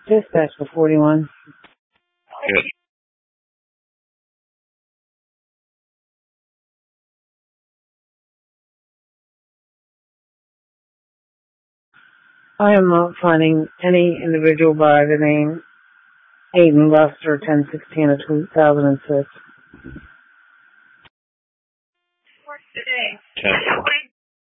Dispatch for 41. Good. I am not finding any individual by the name Aiden Buster, 10/16 of 2006. Today. 10.